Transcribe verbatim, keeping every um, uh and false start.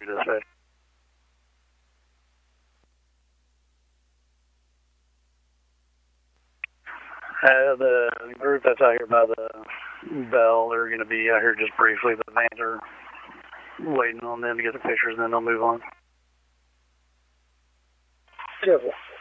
dispatch. Uh, the group that's out here by the bell, they're going to be out here just briefly. The vans are waiting on them to get the pictures, and then they'll move on. Careful.